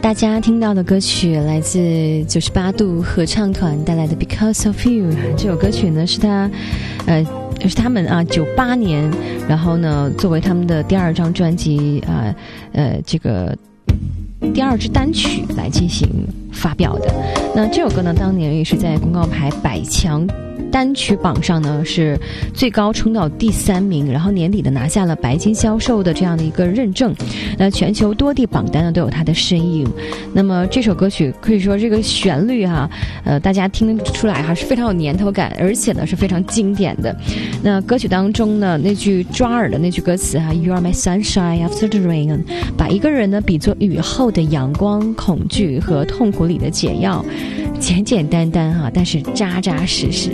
大家听到的歌曲来自98度合唱团带来的 Because of You。 这首歌曲呢是他们98年，然后呢作为他们的第2张专辑这个第2支单曲来进行发表的。那这首歌呢当年也是在公告牌100强单曲榜上呢是最高冲到第3名，然后年底的拿下了白金销售的这样的一个认证。那全球多地榜单呢都有它的身影。那么这首歌曲可以说这个旋律大家听得出来还是非常有年头感，而且呢是非常经典的。那歌曲当中呢那句抓耳的那句歌词You are my sunshine after the rain， 把一个人呢比作雨后的阳光，恐惧和痛苦里的解药，简简单单但是扎扎实实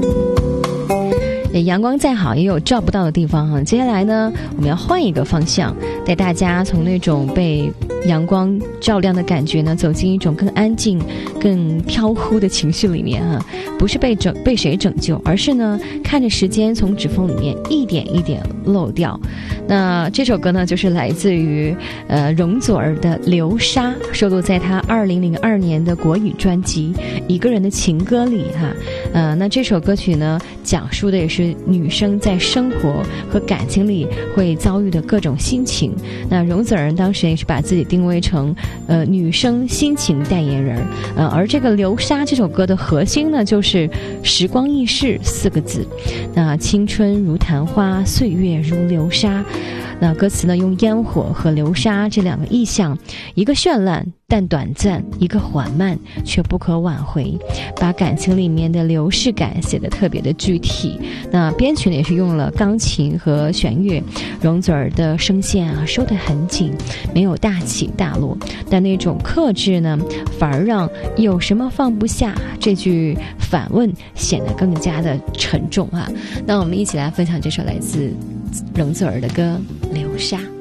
阳光再好也有照不到的地方接下来呢我们要换一个方向，带大家从那种被阳光照亮的感觉呢走进一种更安静更飘忽的情绪里面不是被谁拯救，而是呢看着时间从指缝里面一点一点漏掉。那这首歌呢就是来自于容祖儿的流沙，收录在她2002年的国语专辑一个人的情歌里那这首歌曲呢讲述的也是女生在生活和感情里会遭遇的各种心情。那容祖儿当时也是把自己定位成女生心情代言人而这个流沙这首歌的核心呢就是时光易逝4个字。那青春如昙花，岁月如流沙。那歌词呢用烟火和流沙这2个意象，一个绚烂但短暂，一个缓慢却不可挽回，把感情里面的流逝感写得特别的具体。那编曲呢也是用了钢琴和弦乐，容祖儿的声线收得很紧，没有大起大落，但那种克制呢反而让有什么放不下这句反问显得更加的沉重那我们一起来分享这首来自容祖儿的歌《流沙》。